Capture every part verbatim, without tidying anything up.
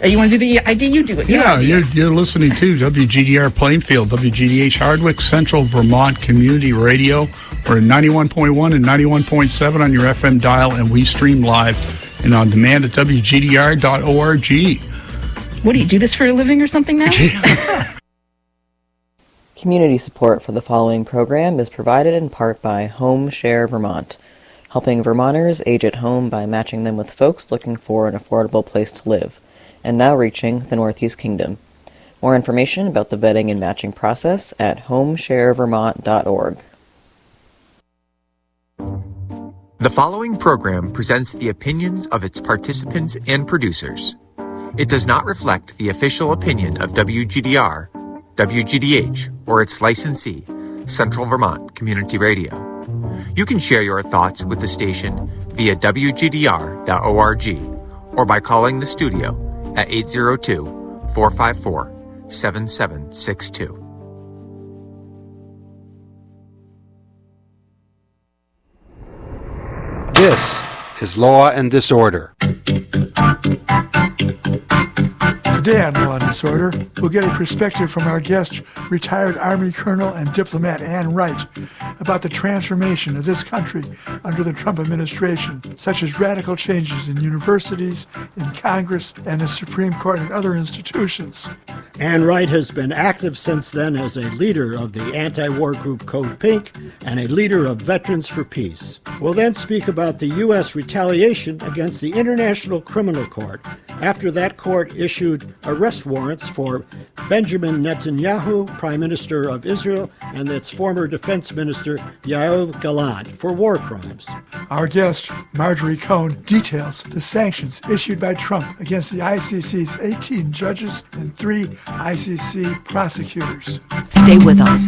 Oh, you want to do the idea? You do it. Your Yeah, idea. you're, you're listening to W G D R Plainfield, W G D H Hardwick, Central Vermont Community Radio. We're at ninety-one point one and ninety-one point seven on your F M dial, and we stream live and on demand at W G D R dot org. What, do you do this for a living or something now? Community support for the following program is provided in part by Home Share Vermont, helping Vermonters age at home by matching them with folks looking for an affordable place to live, and now reaching the Northeast Kingdom. More information about the vetting and matching process at home share vermont dot org. The following program presents the opinions of its participants and producers. It does not reflect the official opinion of W G D R, W G D H, or its licensee, Central Vermont Community Radio. You can share your thoughts with the station via W G D R dot org or by calling the studio at eight zero two, four five four, seven seven six two. This is Law and Disorder. Today on Law and Disorder, we'll get a perspective from our guest, retired Army Colonel and diplomat Ann Wright, about the transformation of this country under the Trump administration, such as radical changes in universities, in Congress, and the Supreme Court and other institutions. Ann Wright has been active since then as a leader of the anti-war group Code Pink and a leader of Veterans for Peace. We'll then speak about the U S retaliation against the International Criminal Court after that court issued arrest warrants for Benjamin Netanyahu, Prime Minister of Israel, and its former Defense Minister Yoav Gallant for war crimes. Our guest, Marjorie Cohn, details the sanctions issued by Trump against the I C C's eighteen judges and three I C C prosecutors. Stay with us.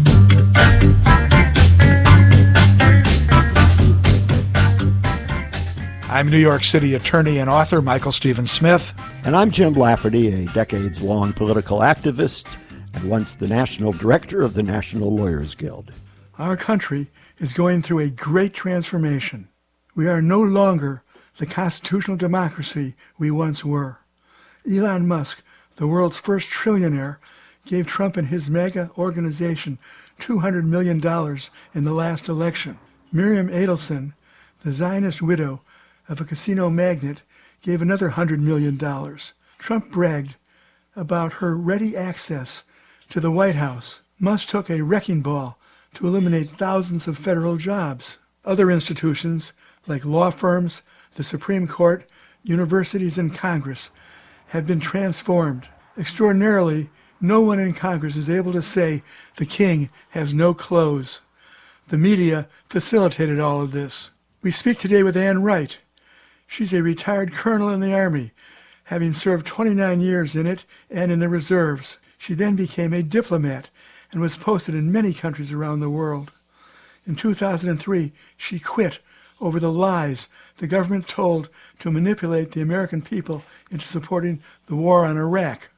I'm New York City attorney and author Michael Stephen Smith. And I'm Jim Lafferty, a decades-long political activist and once the national director of the National Lawyers Guild. Our country is going through a great transformation. We are no longer the constitutional democracy we once were. Elon Musk, the world's first trillionaire, gave Trump and his MAGA organization two hundred million dollars in the last election. Miriam Adelson, the Zionist widow of a casino magnate, gave another one hundred million dollars. Trump bragged about her ready access to the White House. Musk took a wrecking ball to eliminate thousands of federal jobs. Other institutions, like law firms, the Supreme Court, universities, and Congress, have been transformed. Extraordinarily, no one in Congress is able to say the king has no clothes. The media facilitated all of this. We speak today with Ann Wright. She's a retired colonel in the Army, having served twenty-nine years in it and in the reserves. She then became a diplomat and was posted in many countries around the world. In two thousand three, she quit over the lies the government told to manipulate the American people into supporting the war on Iraq.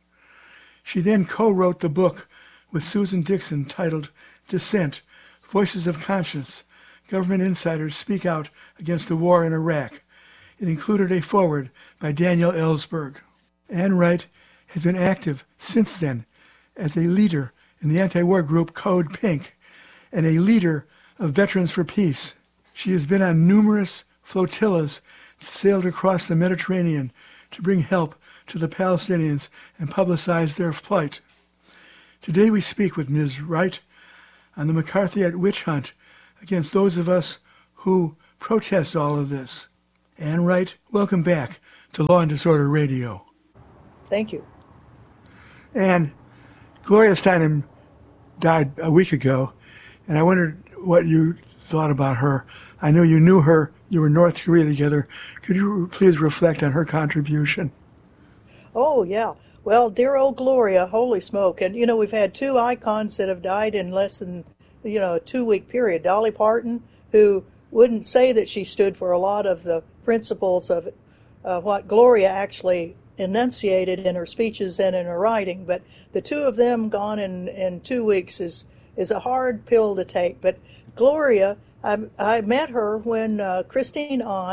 She then co-wrote the book with Susan Dixon titled Dissent, Voices of Conscience. Government insiders speak out against the war in Iraq. It included a foreword by Daniel Ellsberg. Ann Wright has been active since then as a leader in the anti-war group Code Pink and a leader of Veterans for Peace. She has been on numerous flotillas that sailed across the Mediterranean to bring help to the Palestinians and publicize their plight. Today we speak with Miz Wright on the McCarthyite witch hunt against those of us who protest all of this. Ann Wright, welcome back to Law and Disorder Radio. Thank you. And Gloria Steinem died a week ago, and I wondered what you thought about her. I know you knew her. You were in North Korea together. Could you please reflect on her contribution? Oh, yeah. Well, dear old Gloria, holy smoke. And, you know, we've had two icons that have died in less than, you know, a two-week period. Dolly Parton, who wouldn't say that she stood for a lot of the principles of uh, what Gloria actually enunciated in her speeches and in her writing, but the two of them gone in, in two weeks is, is a hard pill to take. But Gloria, I, I met her when uh, Christine Ahn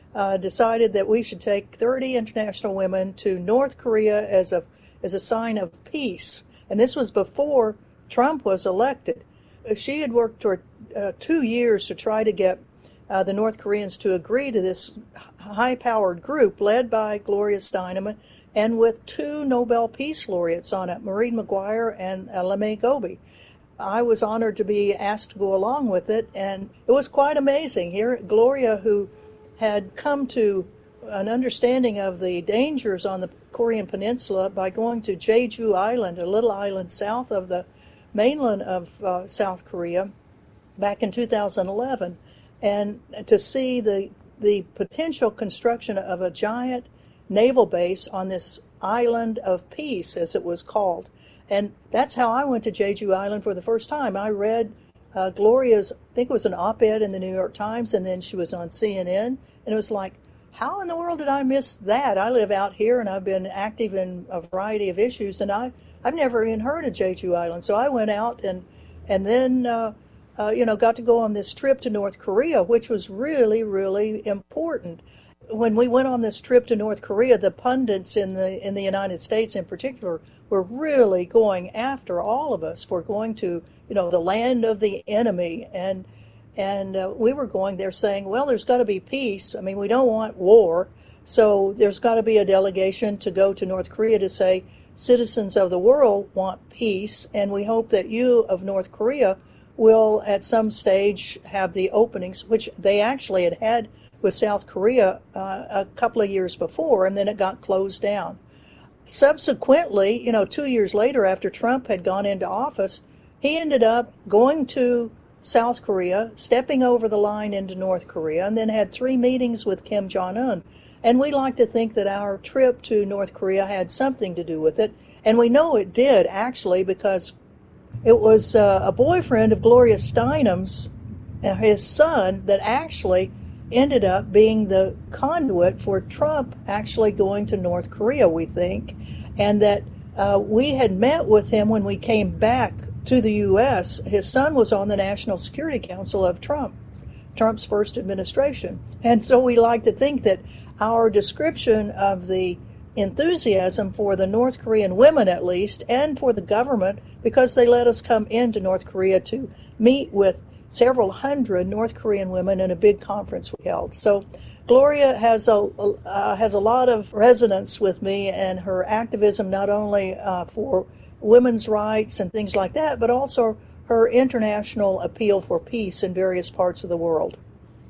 uh, decided that we should take thirty international women to North Korea as a as a sign of peace. And this was before Trump was elected. She had worked for uh, two years to try to get uh, the North Koreans to agree to this high-powered group led by Gloria Steinem and with two Nobel Peace Laureates on it, Maureen Maguire and uh, LeMay Gobi. I was honored to be asked to go along with it, and it was quite amazing. Here, Gloria, who had come to an understanding of the dangers on the Korean Peninsula by going to Jeju Island, a little island south of the mainland of uh, South Korea, back in two thousand eleven, and to see the the potential construction of a giant naval base on this island of peace, as it was called. And that's how I went to Jeju Island for the first time. I read uh, Gloria's, I think it was an op-ed in the New York Times, and then she was on C N N, and it was like, how in the world did I miss that? I live out here, and I've been active in a variety of issues, and I, I've never even heard of Jeju Island. So I went out and and then, uh, uh, you know, got to go on this trip to North Korea, which was really, really important. When we went on this trip to North Korea, the pundits in the in the United States in particular were really going after all of us for going to, you know, the land of the enemy. And and uh, we were going there saying, well, there's got to be peace. I mean, we don't want war. So there's got to be a delegation to go to North Korea to say, citizens of the world want peace. And we hope that you of North Korea will at some stage have the openings, which they actually had had with South Korea uh, a couple of years before, and then it got closed down. Subsequently, you know, two years later, after Trump had gone into office, he ended up going to South Korea, stepping over the line into North Korea, and then had three meetings with Kim Jong-un. And we like to think that our trip to North Korea had something to do with it, and we know it did, actually, because it was uh, a boyfriend of Gloria Steinem's, uh, his son, that actually ended up being the conduit for Trump actually going to North Korea, we think, and that uh, we had met with him when we came back to the U S. His son was on the National Security Council of Trump, Trump's first administration. And so we like to think that our description of the enthusiasm for the North Korean women, at least, and for the government, because they let us come into North Korea to meet with several hundred North Korean women in a big conference we held. So Gloria has a uh, has a lot of resonance with me, and her activism not only uh, for women's rights and things like that, but also her international appeal for peace in various parts of the world.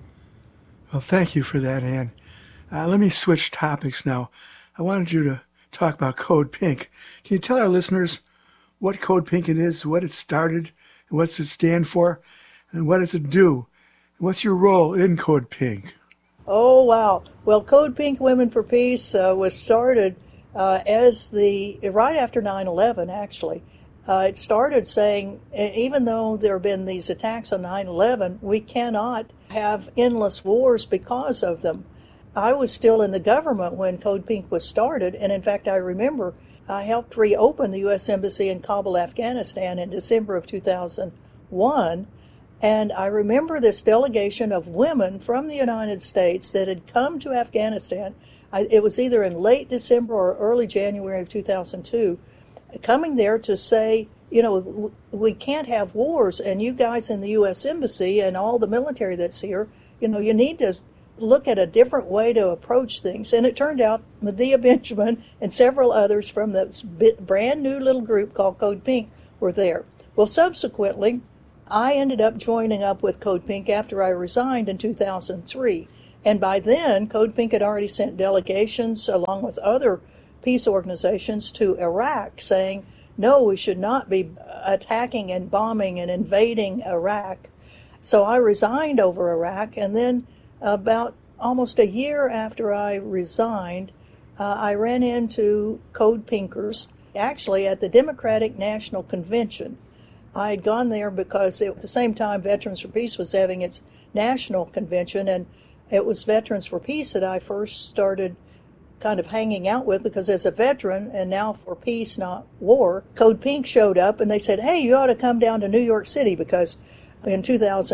Well, thank you for that, Ann. Uh, let me switch topics now. I wanted you to talk about Code Pink. Can you tell our listeners what Code Pink it is, what it started, and what's it stand for? And what does it do? What's your role in Code Pink? Oh, wow. Well, Code Pink Women for Peace uh, was started uh, as the, right after nine eleven, actually. Uh, it started saying, even though there have been these attacks on nine eleven, we cannot have endless wars because of them. I was still in the government when Code Pink was started, and in fact, I remember I helped reopen the U S Embassy in Kabul, Afghanistan in December of two thousand one. And I remember this delegation of women from the United States that had come to Afghanistan. I, it was either in late December or early January of two thousand two, coming there to say, you know, we can't have wars, and you guys in the U S Embassy and all the military that's here, you know, you need to look at a different way to approach things. And it turned out Medea Benjamin and several others from this brand new little group called Code Pink were there. Well, subsequently, I ended up joining up with Code Pink after I resigned in two thousand three. And by then, Code Pink had already sent delegations along with other peace organizations to Iraq saying, no, we should not be attacking and bombing and invading Iraq. So I resigned over Iraq, and then about almost a year after I resigned, uh, I ran into Code Pinkers, actually at the Democratic National Convention. I had gone there because at the same time Veterans for Peace was having its national convention, and it was Veterans for Peace that I first started kind of hanging out with, because as a veteran, and now for peace, not war, Code Pink showed up and they said, hey, you ought to come down to New York City, because in two thousand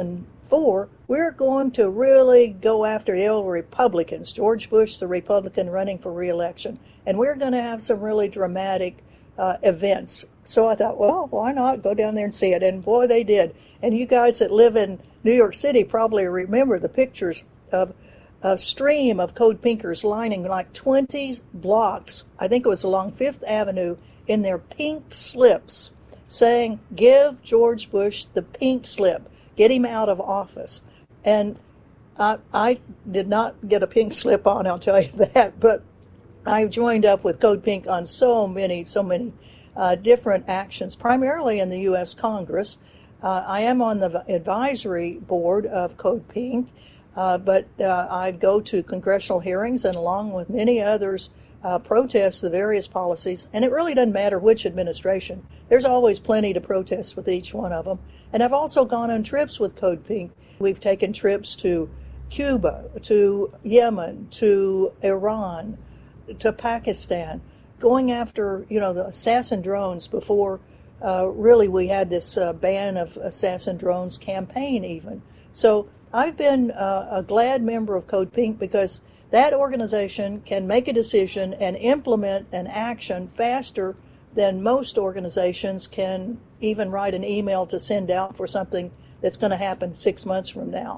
Four, we're going to really go after the old Republicans, George Bush, the Republican running for re-election, and we're going to have some really dramatic uh, events. So I thought, well, why not go down there and see it? And boy, they did. And you guys that live in New York City probably remember the pictures of a stream of Code Pinkers lining like twenty blocks, I think it was along Fifth Avenue, in their pink slips, saying, give George Bush the pink slip. Get him out of office. And I, I did not get a pink slip on, I'll tell you that, but I joined up with Code Pink on so many, so many uh, different actions, primarily in the U S Congress. Uh, I am on the advisory board of Code Pink, uh, but uh, I go to congressional hearings and along with many others uh, protest the various policies, and it really doesn't matter which administration. There's always plenty to protest with each one of them. And I've also gone on trips with Code Pink. We've taken trips to Cuba, to Yemen, to Iran, to Pakistan, going after, you know, the assassin drones before uh, really we had this uh, ban of assassin drones campaign even. So I've been uh, a glad member of Code Pink because that organization can make a decision and implement an action faster than most organizations can even write an email to send out for something that's going to happen six months from now.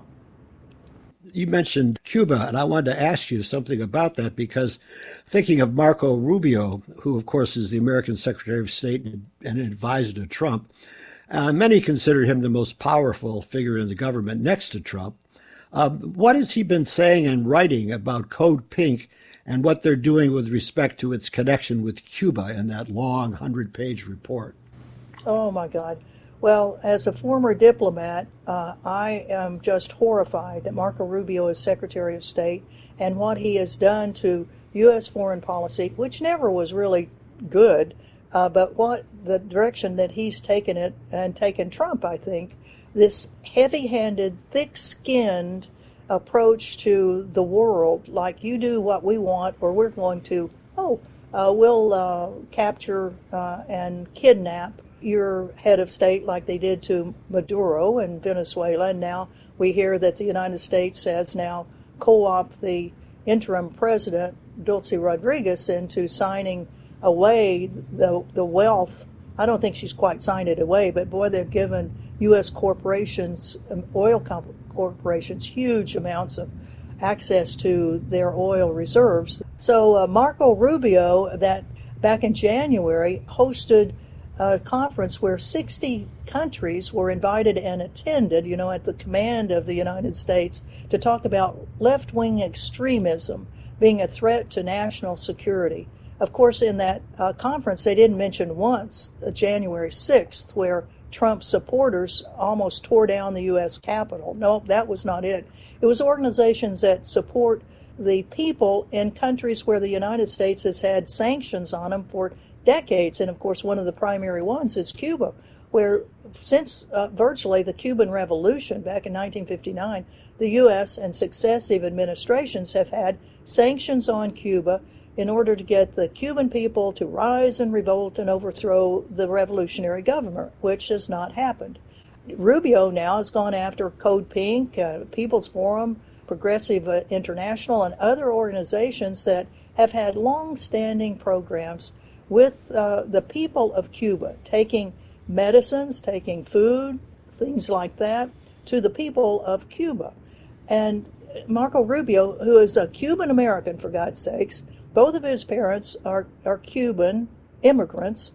You mentioned Cuba, and I wanted to ask you something about that because thinking of Marco Rubio, who, of course, is the American Secretary of State and an advisor to Trump, uh, many consider him the most powerful figure in the government next to Trump. Um, what has he been saying and writing about Code Pink and what they're doing with respect to its connection with Cuba in that long hundred-page report? Oh, my God. Well, as a former diplomat, uh, I am just horrified that Marco Rubio is Secretary of State and what he has done to U S foreign policy, which never was really good, uh, but what the direction that he's taken it and taken Trump, I think, this heavy-handed, thick-skinned approach to the world, like you do what we want or we're going to, oh, uh, we'll uh, capture uh, and kidnap your head of state like they did to Maduro in Venezuela. And now we hear that the United States has now co-opted the interim president, Dulce Rodriguez, into signing away the, the wealth. I don't think she's quite signed it away, but boy, they've given U S corporations, oil corporations, huge amounts of access to their oil reserves. So uh, Marco Rubio, that back in January, hosted a conference where sixty countries were invited and attended, you know, at the command of the United States, to talk about left-wing extremism being a threat to national security. Of course, in that uh, conference, they didn't mention once uh, January sixth, where Trump supporters almost tore down the U S Capitol. No, that was not it. It was organizations that support the people in countries where the United States has had sanctions on them for decades. And of course, one of the primary ones is Cuba, where since uh, virtually the Cuban Revolution back in nineteen fifty-nine, the U S and successive administrations have had sanctions on Cuba in order to get the Cuban people to rise and revolt and overthrow the revolutionary government, which has not happened. Rubio now has gone after Code Pink, uh, People's Forum, Progressive uh, International, and other organizations that have had long-standing programs with uh, the people of Cuba, taking medicines, taking food, things like that, to the people of Cuba. And Marco Rubio, who is a Cuban American, for God's sakes, both of his parents are, are Cuban immigrants.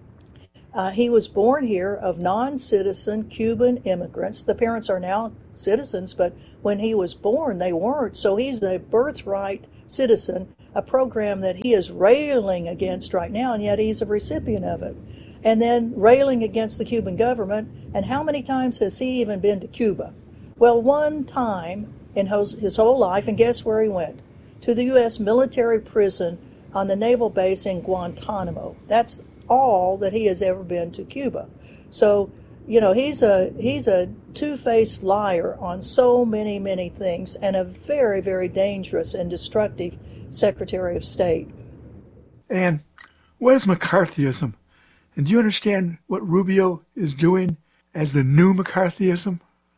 Uh, he was born here of non-citizen Cuban immigrants. The parents are now citizens, but when he was born, they weren't. So he's a birthright citizen, a program that he is railing against right now, and yet he's a recipient of it. And then railing against the Cuban government. And how many times has he even been to Cuba? Well, one time in his whole life, and guess where he went? To the U S military prison on the naval base in Guantanamo. That's all that he has ever been to Cuba. So, you know, he's a he's a two-faced liar on so many, many things, and a very, very dangerous and destructive Secretary of State. And what is McCarthyism? And do you understand what Rubio is doing as the new McCarthyism?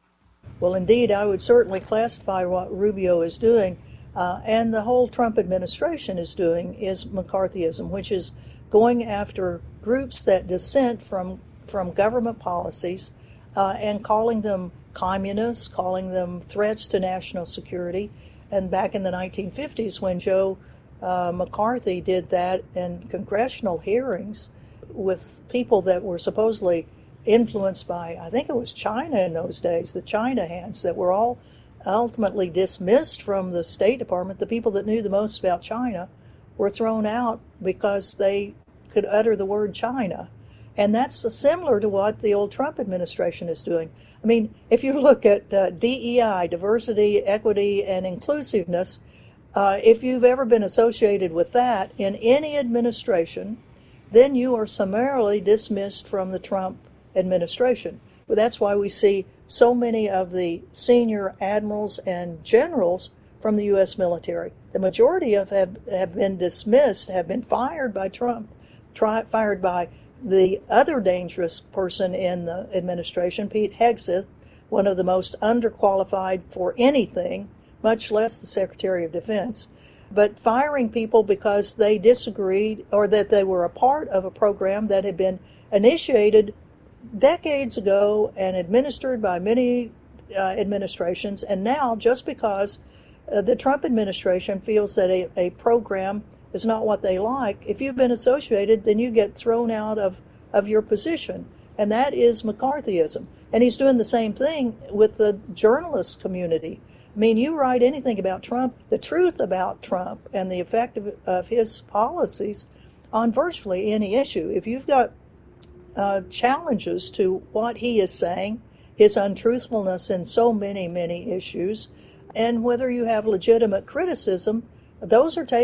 Well, indeed, I would certainly classify what Rubio is doing, uh, and the whole Trump administration is doing, is McCarthyism, which is going after groups that dissent from, from government policies uh, and calling them communists, calling them threats to national security. And back in the nineteen fifties, when Joe uh, McCarthy did that in congressional hearings with people that were supposedly influenced by, I think it was China in those days, the China hands that were all ultimately dismissed from the State Department. The people that knew the most about China were thrown out because they could utter the word China. And that's similar to what the old Trump administration is doing. I mean, if you look at uh, D E I, diversity, equity, and inclusiveness, uh, if you've ever been associated with that in any administration, then you are summarily dismissed from the Trump administration. But that's why we see so many of the senior admirals and generals from the U S military. The majority of have, have been dismissed, have been fired by Trump, try, fired by the other dangerous person in the administration, Pete Hegseth, one of the most underqualified for anything, much less the Secretary of Defense. But firing people because they disagreed or that they were a part of a program that had been initiated decades ago and administered by many uh, administrations, and now just because uh, the Trump administration feels that a, a program is not what they like, if you've been associated, then you get thrown out of, of your position. And that is McCarthyism. And he's doing the same thing with the journalist community. I mean, you write anything about Trump, the truth about Trump and the effect of, of his policies on virtually any issue. If you've got uh, challenges to what he is saying, his untruthfulness in so many, many issues, and whether you have legitimate criticism, those are taken